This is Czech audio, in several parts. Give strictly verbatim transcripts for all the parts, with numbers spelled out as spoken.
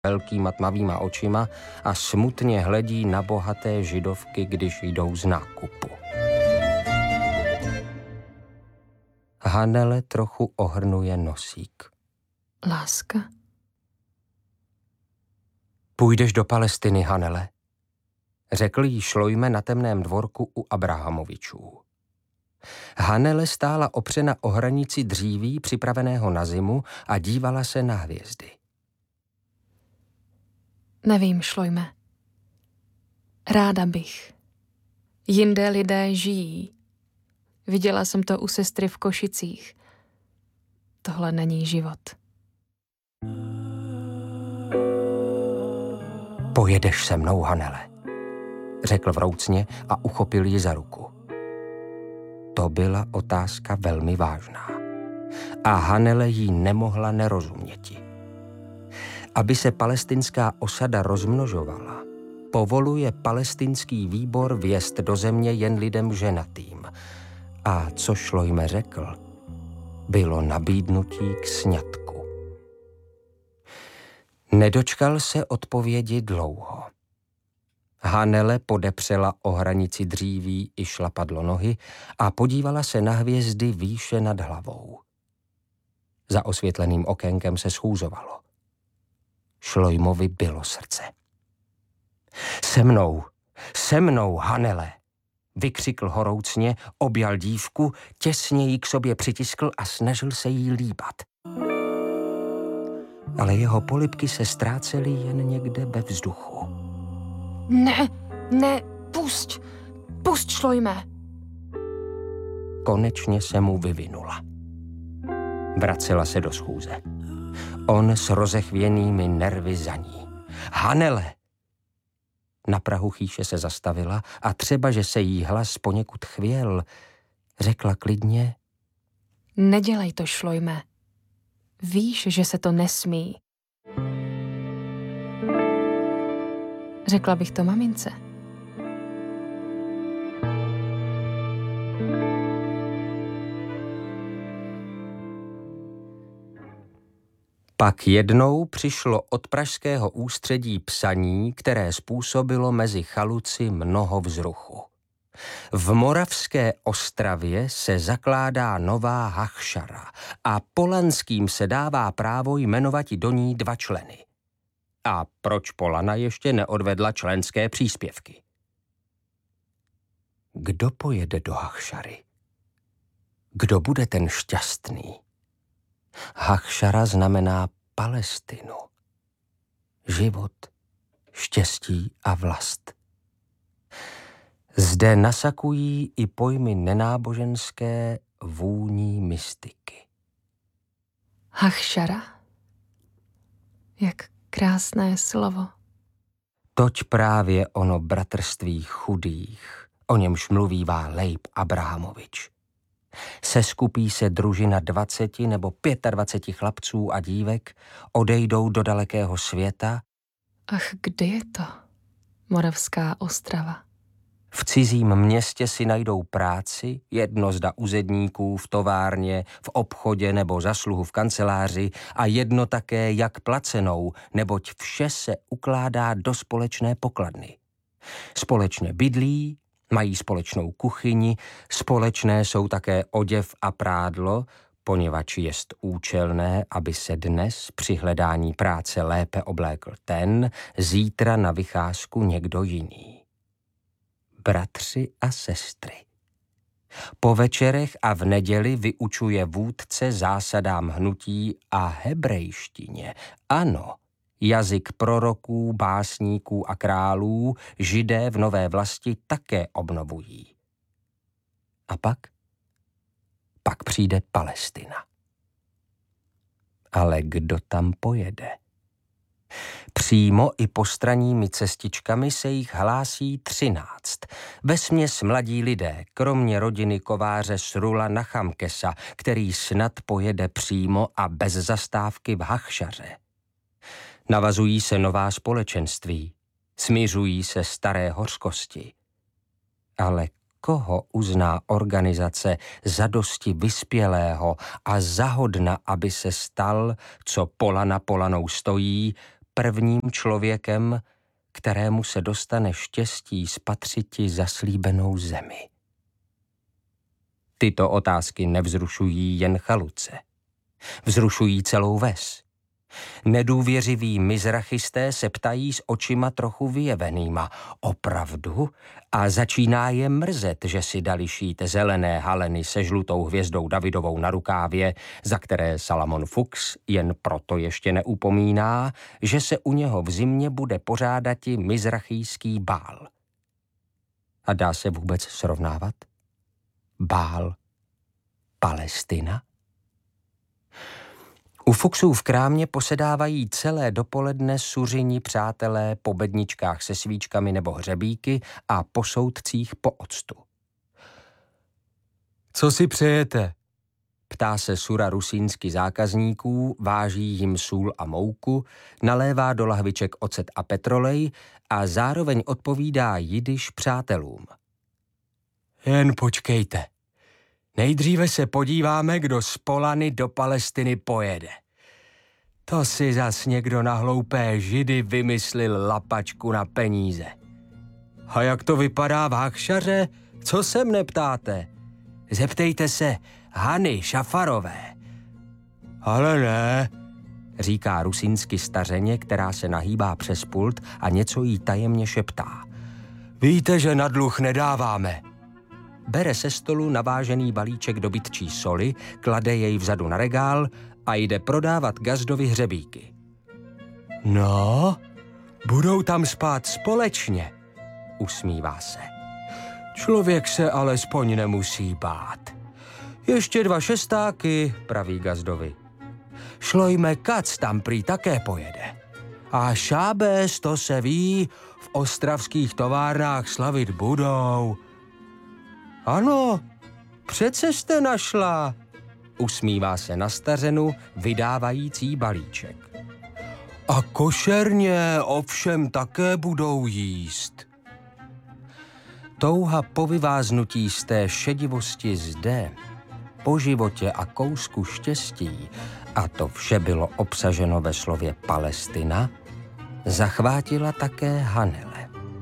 velkýma tmavýma očima a smutně hledí na bohaté židovky, když jdou z nákupu. Hanele trochu ohrnuje nosík. Láska? Půjdeš do Palestiny, Hanele, řekl jí Šlojme na temném dvorku u Abrahamovičů. Hanele stála opřena o hranici dříví připraveného na zimu a dívala se na hvězdy. Nevím, Šlojme. Ráda bych. Jinde lidé žijí. Viděla jsem to u sestry v Košicích. Tohle není život. Pojedeš se mnou, Hanele, řekl vroucně a uchopil ji za ruku. To byla otázka velmi vážná. A Hanele jí nemohla nerozuměti. Aby se palestinská osada rozmnožovala, povoluje palestinský výbor vjezd do země jen lidem ženatým. A co Šlojme řekl, bylo nabídnutí k sňatku. Nedočkal se odpovědi dlouho. Hanele podepřela o hranici dříví i šlapadlo nohy a podívala se na hvězdy výše nad hlavou. Za osvětleným okénkem se schůzovalo. Šlojmovi bylo srdce. Se mnou, se mnou, Hanele, vykřikl horoucně, objal dívku, těsně ji k sobě přitiskl a snažil se jí líbat. Ale jeho polibky se ztrácely jen někde ve vzduchu. Ne, ne, pusť, pusť, Šlojme. Konečně se mu vyvinula. Vracela se do schůze. On s rozechvěnými nervy za ní. Hanele! Na prahu chýše se zastavila a třeba, že se jí hlas poněkud chvěl, řekla klidně: Nedělej to, Šlojme. Víš, že se to nesmí. Řekla bych to mamince. Pak jednou přišlo od pražského ústředí psaní, které způsobilo mezi chaluci mnoho vzruchu. V Moravské Ostravě se zakládá nová Hachšara a Polanským se dává právo jmenovati do ní dva členy. A proč Polana ještě neodvedla členské příspěvky? Kdo pojede do Hachšary? Kdo bude ten šťastný? Hachšara znamená Palestinu. Život, štěstí a vlast. Zde nasakují i pojmy nenáboženské vůní mystiky. Hachšara? Jak krásné slovo. Toť právě ono bratrství chudých, o němž mluvívá Leib Abrahamovič. Seskupí se družina dvaceti nebo pětadvaceti chlapců a dívek, odejdou do dalekého světa. Ach, kde je to? Moravská Ostrava. V cizím městě si najdou práci, jedno zda uzedníků v továrně, v obchodě nebo zasluhu v kanceláři a jedno také jak placenou, neboť vše se ukládá do společné pokladny. Společně bydlí, mají společnou kuchyni, společné jsou také oděv a prádlo, poněvadž jest účelné, aby se dnes při hledání práce lépe oblékl ten, zítra na vycházku někdo jiný. Bratři a sestry. Po večerech a v neděli vyučuje vůdce zásadám hnutí a hebrejštině. Ano, jazyk proroků, básníků a králů Židé v nové vlasti také obnovují. A pak? Pak přijde Palestina. Ale kdo tam pojede? Přímo i postranními cestičkami se jich hlásí třináct. Vesměs mladí lidé, kromě rodiny kováře Srula Nachamkesa, který snad pojede přímo a bez zastávky v Hachšaře. Navazují se nová společenství, smiřují se staré hořkosti. Ale koho uzná organizace zadosti vyspělého a zahodna, aby se stal, co pola na polanou stojí, prvním člověkem, kterému se dostane štěstí spatřiti zaslíbenou zemi? Tyto otázky nevzrušují jen Chaluce. Vzrušují celou ves. Nedůvěřiví mizrachisté se ptají s očima trochu vyjevenýma. Opravdu? A začíná je mrzet, že si dali šít zelené haleny se žlutou hvězdou Davidovou na rukávě, za které Salamon Fuchs jen proto ještě neupomíná, že se u něho v zimě bude pořádati mizrachijský bál. A dá se vůbec srovnávat? Bál Palestina? U Fuchsů v krámě posedávají celé dopoledne suřini přátelé po bedničkách se svíčkami nebo hřebíky a po soudcích po octu. Co si přejete? Ptá se sura rusínsky zákazníků, váží jim sůl a mouku, nalévá do lahviček ocet a petrolej a zároveň odpovídá jidiš přátelům. Jen počkejte. Nejdříve se podíváme, kdo z Polany do Palestiny pojede. To si zas někdo na hloupé židy vymyslil lapačku na peníze. A jak to vypadá v Hachšaře? Co se mne ptáte? Zeptejte se Hany Šafarové. Ale ne, říká rusínsky stařeně, která se nahýbá přes pult a něco jí tajemně šeptá. Víte, že na dluh nedáváme. Bere se stolu navážený balíček dobytčí soli, klade jej vzadu na regál a jde prodávat gazdovi hřebíky. No, budou tam spát společně, usmívá se. Člověk se alespoň nemusí bát. Ještě dva šestáky, praví gazdovi. Šlojme Kac tam prý také pojede. A Šábes, to se ví, v ostravských továrnách slavit budou. Ano, přece jste našla, usmívá se na stařenu, vydávající balíček. A košerně ovšem také budou jíst. Touha po vyváznutí z té šedivosti zde, po životě a kousku štěstí, a to vše bylo obsaženo ve slově Palestina, zachvátila také Hanele.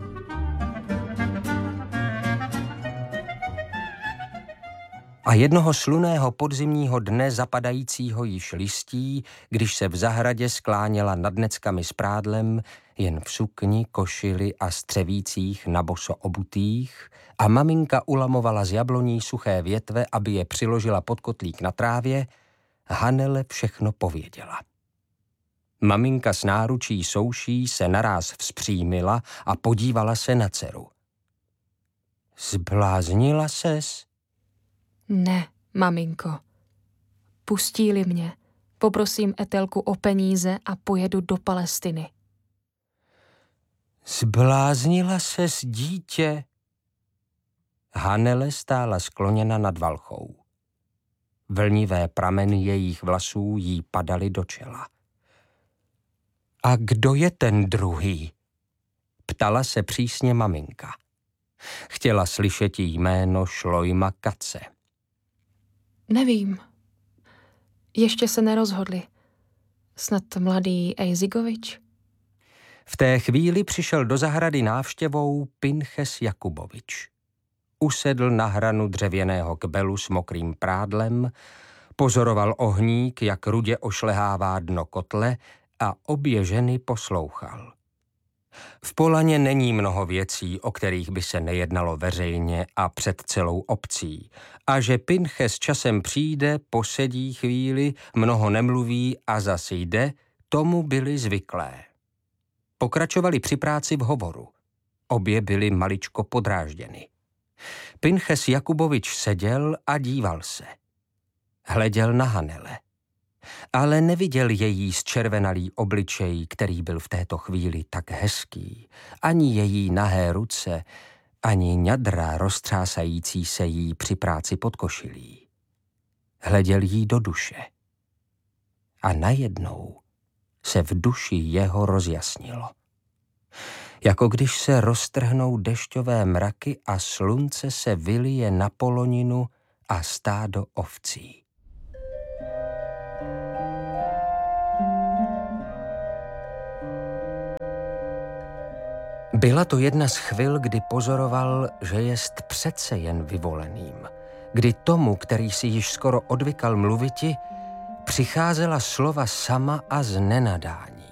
A jednoho slunného podzimního dne zapadajícího již listí, když se v zahradě skláněla nad neckami s prádlem, jen v sukni, košili a střevících na boso obutých, a maminka ulamovala z jabloní suché větve, aby je přiložila pod kotlík na trávě, Hanele všechno pověděla. Maminka s náručí souší se naráz vzpřímila a podívala se na dceru. Zbláznila ses? Ne, maminko. Pustí-li mě, poprosím Etelku o peníze a pojedu do Palestiny. Zbláznila ses, dítě? Hanele stála skloněna nad valchou. Vlnivé prameny jejich vlasů jí padaly do čela. A kdo je ten druhý? Ptala se přísně maminka. Chtěla slyšet jí jméno Šlojma Katze. Nevím. Ještě se nerozhodli. Snad mladý Ejzigovič? V té chvíli přišel do zahrady návštěvou Pinches Jakubovič. Usedl na hranu dřevěného kbelu s mokrým prádlem, pozoroval ohník, jak rudě ošlehává dno kotle, a obě ženy poslouchal. V Polaně není mnoho věcí, o kterých by se nejednalo veřejně a před celou obcí. A že Pinches časem přijde, posedí chvíli, mnoho nemluví a zas jde, tomu byli zvyklé. Pokračovali při práci v hovoru. Obě byly maličko podrážděny. Pinches Jakubovič seděl a díval se. Hleděl na Hanele. Ale neviděl její zčervenalý obličej, který byl v této chvíli tak hezký, ani její nahé ruce, ani ňadra roztřásající se jí při práci pod košilí. Hleděl jí do duše. A najednou se v duši jeho rozjasnilo. Jako když se roztrhnou dešťové mraky a slunce se vylije na poloninu a stádo ovcí. Byla to jedna z chvil, kdy pozoroval, že jest přece jen vyvoleným. Kdy tomu, který si již skoro odvykal mluviti, přicházela slova sama a z nenadání.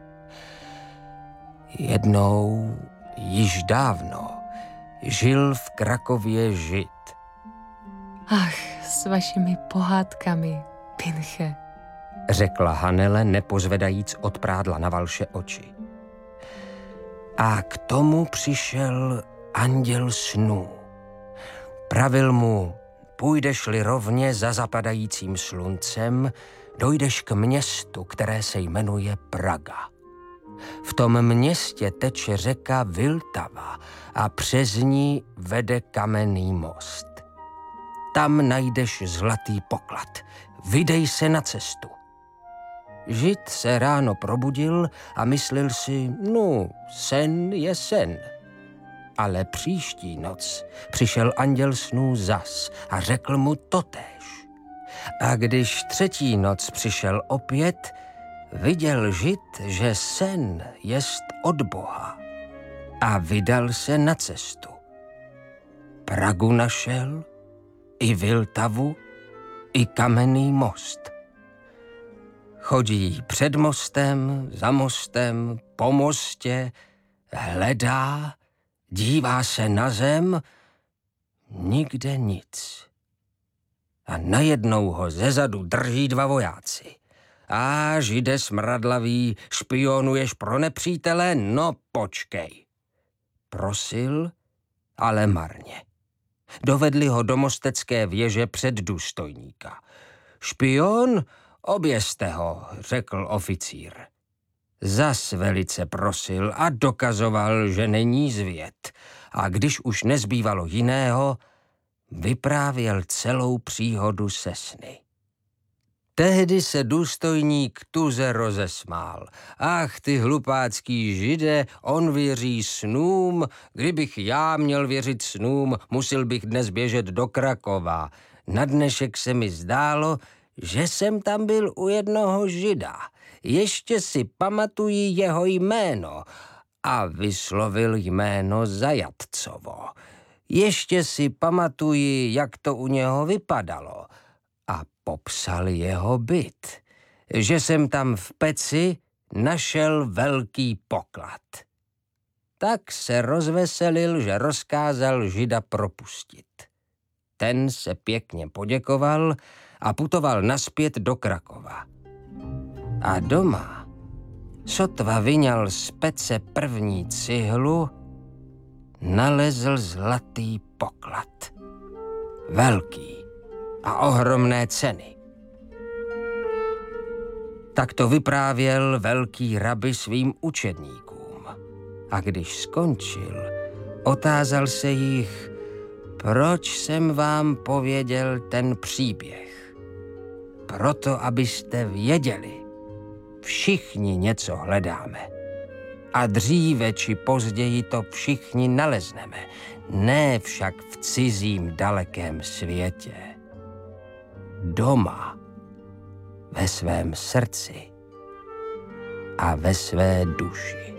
Jednou, již dávno, žil v Krakově Žid. Ach, s vašimi pohádkami, Pinche, řekla Hanele, nepozvedajíc od prádla na Valše oči. A k tomu přišel anděl snů. Pravil mu, půjdeš-li rovně za zapadajícím sluncem, dojdeš k městu, které se jmenuje Praga. V tom městě teče řeka Vltava a přes ní vede kamenný most. Tam najdeš zlatý poklad. Vydej se na cestu. Žid se ráno probudil a myslel si, no, sen je sen. Ale příští noc přišel anděl snů zas a řekl mu totéž. A když třetí noc přišel opět, viděl Žid, že sen jest od Boha a vydal se na cestu. Pragu našel, i Vltavu, i kamenný most. Chodí před mostem, za mostem, po mostě, hledá, dívá se na zem, nikde nic. A najednou ho zezadu drží dva vojáci. A Žide smradlavý, špionuješ pro nepřítele? No počkej. Prosil, ale marně. Dovedli ho do mostecké věže před důstojníka. Špion? Oběste ho, řekl oficír. Zas velice prosil a dokazoval, že není zvěd. A když už nezbývalo jiného, vyprávěl celou příhodu se sny. Tehdy se důstojník tuze rozesmál. Ach, ty hlupácký Žide, on věří snům. Kdybych já měl věřit snům, musel bych dnes běžet do Krakova. Na dnešek se mi zdálo, že jsem tam byl u jednoho Žida. Ještě si pamatuji jeho jméno. A vyslovil jméno Zajatcovo. Ještě si pamatuji, jak to u něho vypadalo. A popsal jeho byt. Že jsem tam v peci našel velký poklad. Tak se rozveselil, že rozkázal Žida propustit. Ten se pěkně poděkoval a putoval nazpět do Krakova. A doma, sotva vyňal z pece první cihlu, nalezl zlatý poklad. Velký a ohromné ceny. Tak to vyprávěl velký rabi svým učedníkům. A když skončil, otázal se jich, proč jsem vám pověděl ten příběh. Proto, abyste věděli, všichni něco hledáme. A dříve či později to všichni nalezneme, ne však v cizím dalekém světě. Doma, ve svém srdci a ve své duši.